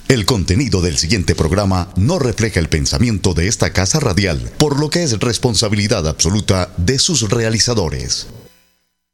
El contenido del siguiente programa no refleja el pensamiento de esta casa radial, por lo que es responsabilidad absoluta de sus realizadores.